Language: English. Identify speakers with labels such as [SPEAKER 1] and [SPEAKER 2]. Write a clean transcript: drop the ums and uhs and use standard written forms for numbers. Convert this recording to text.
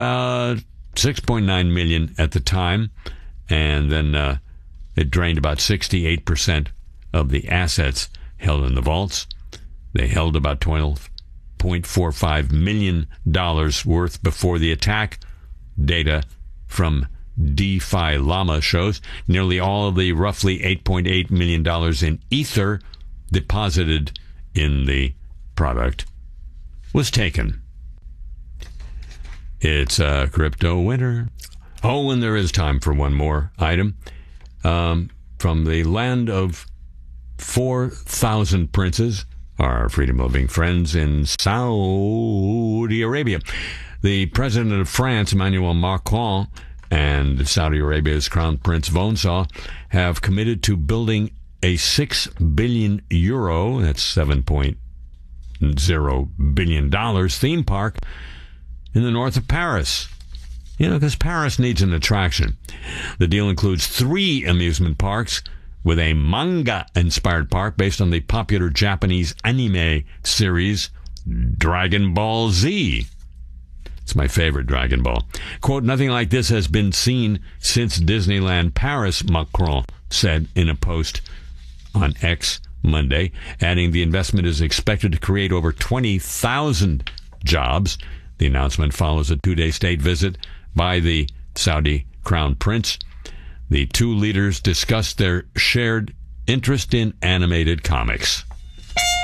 [SPEAKER 1] 6.9 million at the time, and then it drained about 68% of the assets held in the vaults. They held about $12.45 million worth before the attack. Data from DeFi Llama shows nearly all of the roughly $8.8 million in Ether deposited in the product was taken. It's a crypto winter. Oh, and there is time for one more item. From the land of 4,000 princes, our freedom-loving friends in Saudi Arabia. The president of France, Emmanuel Macron, and Saudi Arabia's Crown Prince Vonsaw have committed to building a €6 billion, that's $7.0 billion, theme park in the north of Paris. Because Paris needs an attraction. The deal includes 3 amusement parks with a manga-inspired park based on the popular Japanese anime series Dragon Ball Z. It's my favorite Dragon Ball. Quote, nothing like this has been seen since Disneyland Paris, Macron said in a post on X Monday, adding the investment is expected to create over 20,000 jobs. The announcement follows a 2-day state visit by the Saudi Crown Prince. The two leaders discussed their shared interest in animated comics.